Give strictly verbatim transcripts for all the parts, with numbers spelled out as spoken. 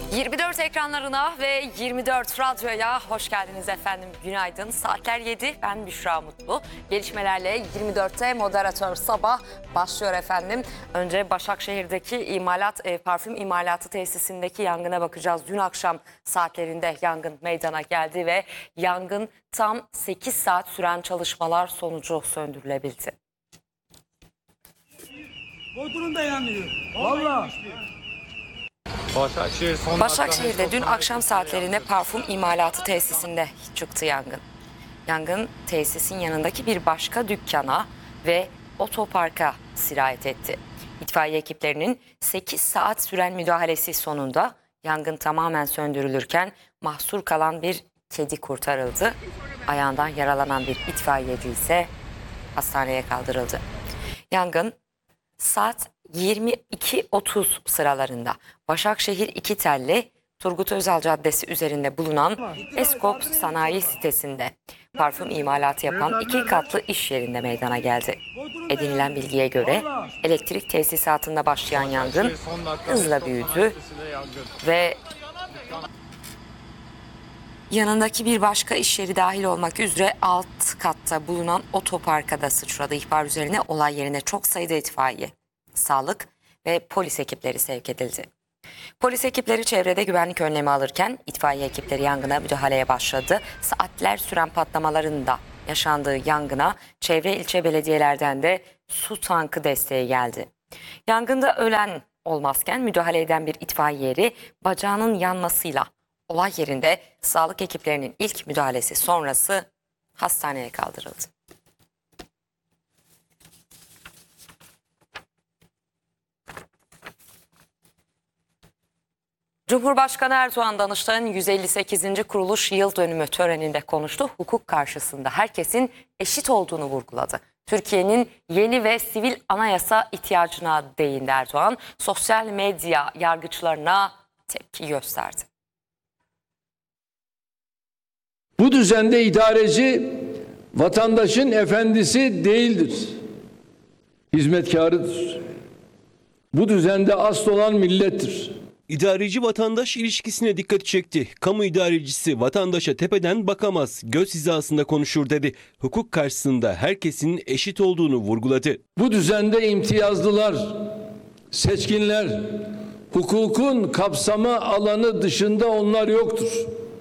yirmi dört ekranlarına ve yirmi dört radyoya hoş geldiniz efendim. Günaydın. Saatler yedi. Ben Büşra Mutlu. Gelişmelerle yirmi dörtte moderatör sabah başlıyor efendim. Önce Başakşehir'deki imalat e, parfüm imalatı tesisindeki yangına bakacağız. Dün akşam saatlerinde yangın meydana geldi ve yangın tam sekiz saat süren çalışmalar sonucu söndürülebildi. Bodrum da yanıyor. Vallahi. Başakşehir Başakşehir'de dün akşam saatlerinde parfüm imalatı tesisinde çıktı yangın. Yangın tesisin yanındaki bir başka dükkana ve otoparka sirayet etti. İtfaiye ekiplerinin sekiz saat süren müdahalesi sonunda yangın tamamen söndürülürken mahsur kalan bir kedi kurtarıldı. Ayağından yaralanan bir itfaiyeci ise hastaneye kaldırıldı. Yangın saat yirmi iki otuz sıralarında Başakşehir iki telli Turgut Özal Caddesi üzerinde bulunan Eskop Sanayi sitesinde parfüm imalatı yapan iki katlı iş yerinde meydana geldi. Edinilen bilgiye göre elektrik tesisatında başlayan yangın hızla büyüdü ve yanındaki bir başka iş yeri dahil olmak üzere alt katta bulunan otoparka da sıçradı. İhbar üzerine olay yerine çok sayıda itfaiye, sağlık ve polis ekipleri sevk edildi. Polis ekipleri çevrede güvenlik önlemi alırken itfaiye ekipleri yangına müdahaleye başladı. Saatler süren patlamaların da yaşandığı yangına çevre ilçe belediyelerden de su tankı desteği geldi. Yangında ölen olmazken müdahale eden bir itfaiye eri bacağının yanmasıyla olay yerinde sağlık ekiplerinin ilk müdahalesi sonrası hastaneye kaldırıldı. Cumhurbaşkanı Erdoğan Danıştay'ın yüz elli sekizinci kuruluş yıl dönümü töreninde konuştu. Hukuk karşısında herkesin eşit olduğunu vurguladı. Türkiye'nin yeni ve sivil anayasa ihtiyacına değindi Erdoğan. Sosyal medya yargıçlarına tepki gösterdi. Bu düzende idareci vatandaşın efendisi değildir. Hizmetkarıdır. Bu düzende asıl olan millettir. İdareci vatandaş ilişkisine dikkat çekti. Kamu idarecisi vatandaşa tepeden bakamaz, göz hizasında konuşur dedi. Hukuk karşısında herkesin eşit olduğunu vurguladı. Bu düzende imtiyazlılar, seçkinler, hukukun kapsama alanı dışında onlar yoktur.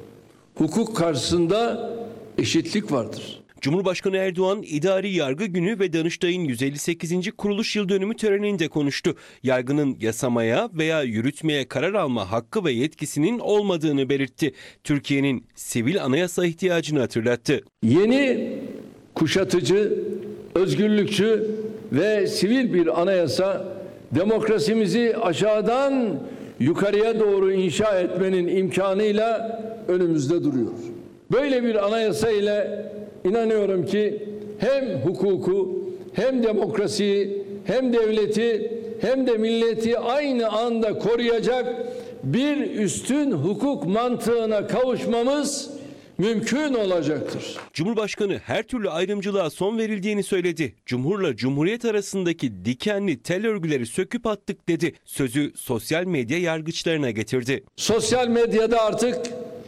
Hukuk karşısında eşitlik vardır. Cumhurbaşkanı Erdoğan idari yargı günü ve Danıştay'ın yüz elli sekizinci kuruluş yıl dönümü töreninde konuştu. Yargının yasamaya veya yürütmeye karar alma hakkı ve yetkisinin olmadığını belirtti. Türkiye'nin sivil anayasa ihtiyacını hatırlattı. Yeni, kuşatıcı, özgürlükçü ve sivil bir anayasa demokrasimizi aşağıdan yukarıya doğru inşa etmenin imkanıyla önümüzde duruyor. Böyle bir anayasa ile inanıyorum ki hem hukuku, hem demokrasiyi, hem devleti, hem de milleti aynı anda koruyacak bir üstün hukuk mantığına kavuşmamız mümkün olacaktır. Cumhurbaşkanı her türlü ayrımcılığa son verildiğini söyledi. Cumhurla Cumhuriyet arasındaki dikenli tel örgüleri söküp attık dedi. Sözü sosyal medya yargıçlarına getirdi. Sosyal medyada artık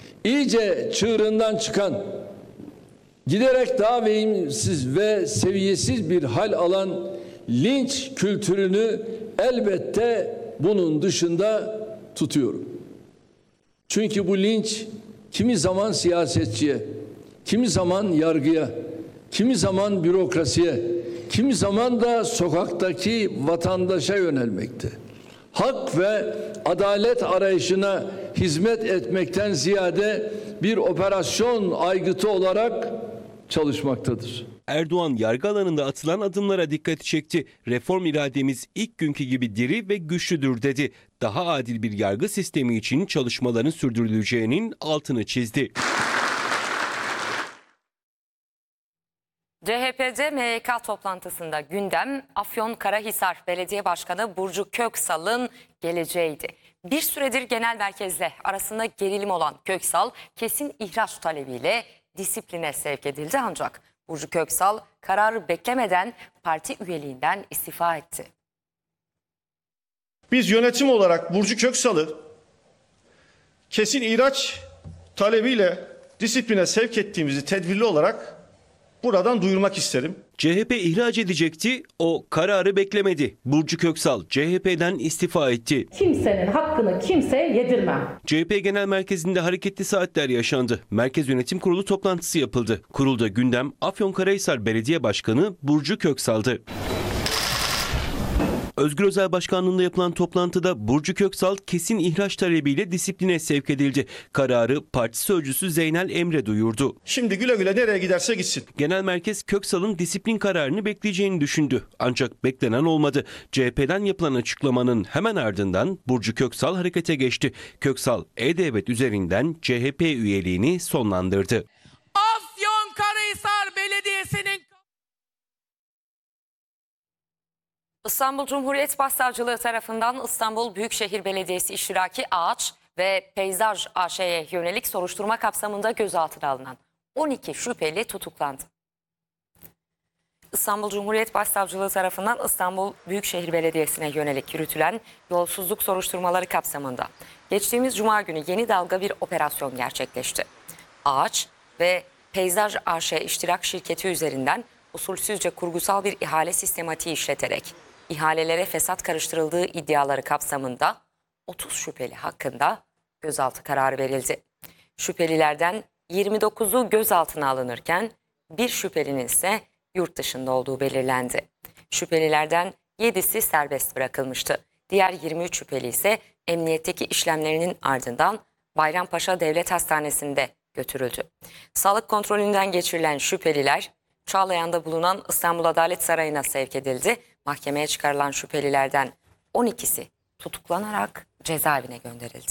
iyice çığırından çıkan, giderek daha verimsiz ve seviyesiz bir hal alan linç kültürünü elbette bunun dışında tutuyorum. Çünkü bu linç kimi zaman siyasetçiye, kimi zaman yargıya, kimi zaman bürokrasiye, kimi zaman da sokaktaki vatandaşa yönelmekte. Hak ve adalet arayışına hizmet etmekten ziyade bir operasyon aygıtı olarak çalışmaktadır. Erdoğan yargı alanında atılan adımlara dikkat çekti. Reform irademiz ilk günkü gibi diri ve güçlüdür dedi. Daha adil bir yargı sistemi için çalışmaların sürdürüleceğinin altını çizdi. C H P'de M Y K toplantısında gündem Afyonkarahisar Belediye Başkanı Burcu Köksal'ın geleceğiydi. Bir süredir genel merkezle arasında gerilim olan Köksal kesin ihraç talebiyle disipline sevk edildi ancak Burcu Köksal kararı beklemeden parti üyeliğinden istifa etti. Biz yönetim olarak Burcu Köksal'ı kesin ihraç talebiyle disipline sevk ettiğimizi tedbirli olarak buradan duyurmak isterim. C H P ihraç edecekti, o kararı beklemedi. Burcu Köksal C H P'den istifa etti. Kimsenin hakkını kimseye yedirmem. C H P Genel Merkezi'nde hareketli saatler yaşandı. Merkez Yönetim Kurulu toplantısı yapıldı. Kurulda gündem Afyonkarahisar Belediye Başkanı Burcu Köksal'dı. Özgür Özel Başkanlığı'nda yapılan toplantıda Burcu Köksal kesin ihraç talebiyle disipline sevk edildi. Kararı parti sözcüsü Zeynel Emre duyurdu. Şimdi güle güle nereye giderse gitsin. Genel merkez Köksal'ın disiplin kararını bekleyeceğini düşündü. Ancak beklenen olmadı. C H P'den yapılan açıklamanın hemen ardından Burcu Köksal harekete geçti. Köksal E-Devlet üzerinden C H P üyeliğini sonlandırdı. Afyonkarahisar Belediyesi'nin İstanbul Cumhuriyet Başsavcılığı tarafından İstanbul Büyükşehir Belediyesi iştiraki Ağaç ve Peyzaj A Ş'ye yönelik soruşturma kapsamında gözaltına alınan on iki şüpheli tutuklandı. İstanbul Cumhuriyet Başsavcılığı tarafından İstanbul Büyükşehir Belediyesi'ne yönelik yürütülen yolsuzluk soruşturmaları kapsamında geçtiğimiz Cuma günü yeni dalga bir operasyon gerçekleşti. Ağaç ve Peyzaj A Ş iştirak şirketi üzerinden usulsüzce kurgusal bir ihale sistematiği işleterek ihalelere fesat karıştırıldığı iddiaları kapsamında otuz şüpheli hakkında gözaltı kararı verildi. Şüphelilerden yirmi dokuzu gözaltına alınırken bir şüphelinin ise yurt dışında olduğu belirlendi. Şüphelilerden yedisi serbest bırakılmıştı. Diğer yirmi üç şüpheli ise emniyetteki işlemlerinin ardından Bayrampaşa Devlet Hastanesi'nde götürüldü. Sağlık kontrolünden geçirilen şüpheliler Çağlayan'da bulunan İstanbul Adalet Sarayı'na sevk edildi. Mahkemeye çıkarılan şüphelilerden on ikisi tutuklanarak cezaevine gönderildi.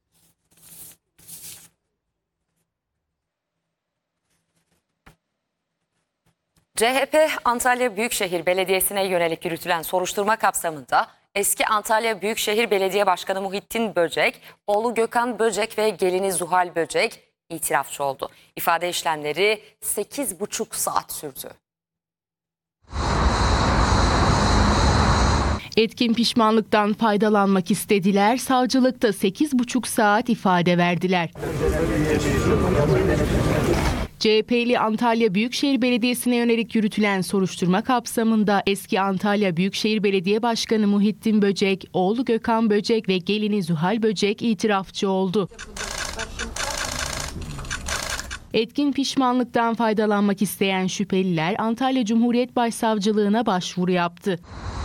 C H P Antalya Büyükşehir Belediyesi'ne yönelik yürütülen soruşturma kapsamında eski Antalya Büyükşehir Belediye Başkanı Muhittin Böcek, oğlu Gökhan Böcek ve gelini Zuhal Böcek itirafçı oldu. İfade işlemleri sekiz buçuk saat sürdü. Etkin pişmanlıktan faydalanmak istediler. Savcılıkta sekiz buçuk saat ifade verdiler. C H P'li Antalya Büyükşehir Belediyesi'ne yönelik yürütülen soruşturma kapsamında eski Antalya Büyükşehir Belediye Başkanı Muhittin Böcek, oğlu Gökhan Böcek ve gelini Zuhal Böcek itirafçı oldu. Etkin pişmanlıktan faydalanmak isteyen şüpheliler Antalya Cumhuriyet Başsavcılığına başvuru yaptı.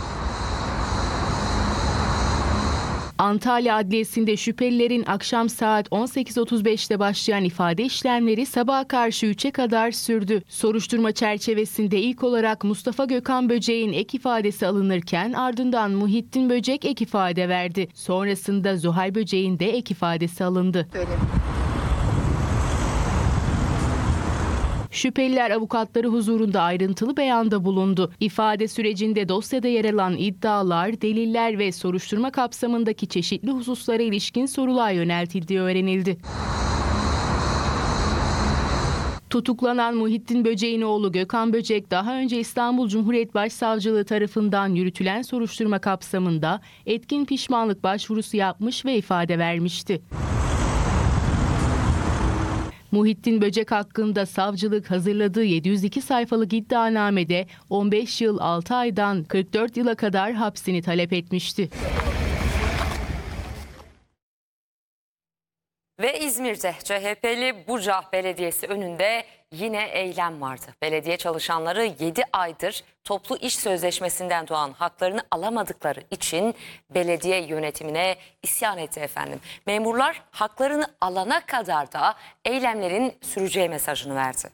Antalya Adliyesi'nde şüphelilerin akşam saat on sekiz otuz beşte başlayan ifade işlemleri sabaha karşı üçe kadar sürdü. Soruşturma çerçevesinde ilk olarak Mustafa Gökhan Böcek'in ek ifadesi alınırken ardından Muhittin Böcek ek ifade verdi. Sonrasında Zuhal Böcek'in de ek ifadesi alındı. Şüpheliler avukatları huzurunda ayrıntılı beyanda bulundu. İfade sürecinde dosyada yer alan iddialar, deliller ve soruşturma kapsamındaki çeşitli hususlara ilişkin sorular yöneltildiği öğrenildi. Tutuklanan Muhittin Böcek'in oğlu Gökhan Böcek daha önce İstanbul Cumhuriyet Başsavcılığı tarafından yürütülen soruşturma kapsamında etkin pişmanlık başvurusu yapmış ve ifade vermişti. Muhittin Böcek hakkında savcılık hazırladığı yedi yüz iki sayfalık iddianamede on beş yıl altı aydan kırk dört yıla kadar hapsini talep etmişti. Ve İzmir'de C H P'li Buca Belediyesi önünde yine eylem vardı. Belediye çalışanları yedi aydır toplu iş sözleşmesinden doğan haklarını alamadıkları için belediye yönetimine isyan etti efendim. Memurlar haklarını alana kadar da eylemlerin süreceği mesajını verdi.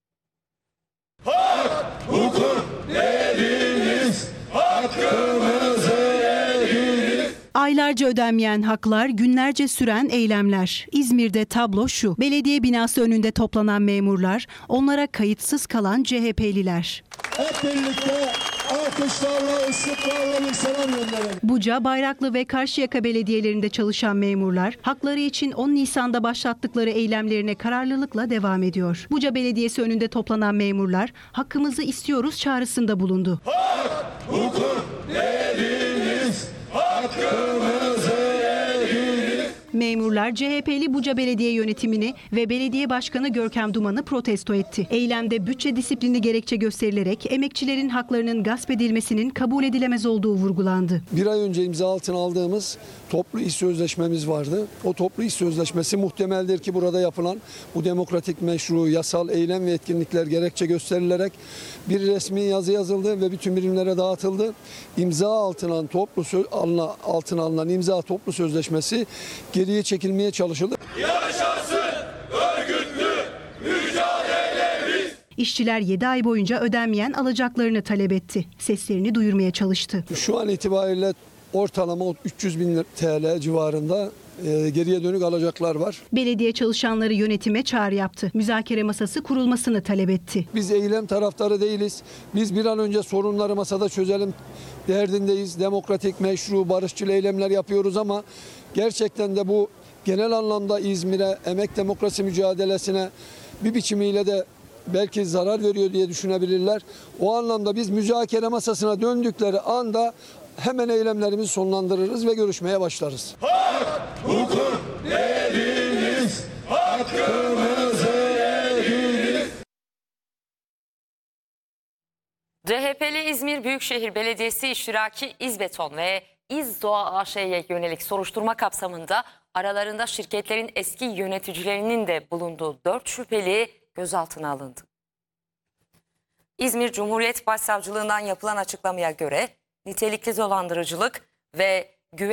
Hak, hukuk dediniz, hakkımızı yediniz. Aylarca ödenmeyen haklar, günlerce süren eylemler. İzmir'de tablo şu. Belediye binası önünde toplanan memurlar, onlara kayıtsız kalan C H P'liler. Hep birlikte alkışlarla, ışıklarla bir selam gönderelim. Buca, Bayraklı ve Karşıyaka belediyelerinde çalışan memurlar, hakları için on Nisan'da başlattıkları eylemlerine kararlılıkla devam ediyor. Buca Belediyesi önünde toplanan memurlar, hakkımızı istiyoruz çağrısında bulundu. Hak, hukuk dediniz, hakkımızı yediniz. Memurlar C H P'li Buca Belediye yönetimini ve belediye başkanı Görkem Duman'ı protesto etti. Eylemde bütçe disiplini gerekçe gösterilerek emekçilerin haklarının gasp edilmesinin kabul edilemez olduğu vurgulandı. Bir ay önce imza altına aldığımız toplu iş sözleşmemiz vardı. O toplu iş sözleşmesi muhtemeldir ki burada yapılan bu demokratik meşru yasal eylem ve etkinlikler gerekçe gösterilerek bir resmi yazı yazıldı ve bütün birimlere dağıtıldı. İmza altına toplu söz, alına, altına alınan imza toplu sözleşmesi geriye çekilmeye çalışıldı. Yaşasın örgütlü mücadelemiz. İşçiler yedi ay boyunca ödenmeyen alacaklarını talep etti. Seslerini duyurmaya çalıştı. Şu an itibariyle ortalama üç yüz bin T L civarında e, geriye dönük alacaklar var. Belediye çalışanları yönetime çağrı yaptı. Müzakere masası kurulmasını talep etti. Biz eylem taraftarı değiliz. Biz bir an önce sorunları masada çözelim derdindeyiz. Demokratik, meşru, barışçıl eylemler yapıyoruz ama gerçekten de bu genel anlamda İzmir'e, emek demokrasi mücadelesine bir biçimiyle de belki zarar veriyor diye düşünebilirler. O anlamda biz müzakere masasına döndükleri anda hemen eylemlerimizi sonlandırırız ve görüşmeye başlarız. Hak, hukuk dediniz, hakkımızı yediniz. C H P'li İzmir Büyükşehir Belediyesi iştiraki İzbeton ve İzdoğa A Ş'ye yönelik soruşturma kapsamında aralarında şirketlerin eski yöneticilerinin de bulunduğu dört şüpheli gözaltına alındı. İzmir Cumhuriyet Başsavcılığından yapılan açıklamaya göre nitelikli dolandırıcılık ve